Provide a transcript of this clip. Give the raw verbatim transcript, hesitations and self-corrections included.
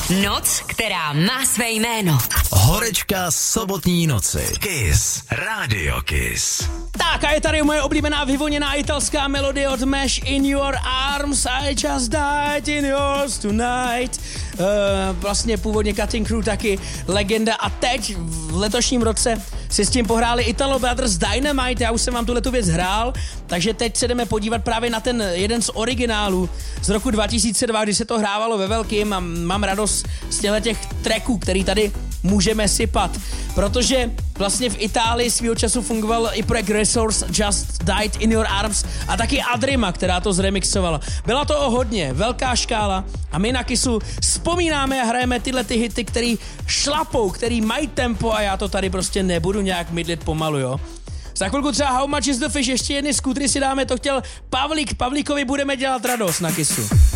Noc, která má své jméno. Horečka sobotní noci. Kiss. Radio Kiss. Tak a je tady moje oblíbená vyvoněná italská melodie od Mesh In Your Arms. I just died in yours tonight. Uh, vlastně původně Cutting Crew taky legenda. A teď v letošním roce si s tím pohráli Italo Brothers Dynamite. Já už jsem vám tuhletu věc hrál, takže teď se jdeme podívat právě na ten jeden z originálů z roku dva tisíce dva, kdy se to hrávalo ve velkým a mám radost z těch tracků, který tady můžeme sypat, protože vlastně v Itálii svýho času fungoval i projekt Resource Just Died in Your Arms a taky Adrima, která to zremixovala. Byla to o hodně, velká škála a my na Kissu vzpomínáme a hrajeme tyhle ty hity, který šlapou, který mají tempo a já to tady prostě nebudu nějak mydlit pomalu, jo. Za chvilku třeba How Much Is The Fish, ještě jedny skutry si dáme, to chtěl Pavlík, Pavlíkovi budeme dělat radost na Kissu.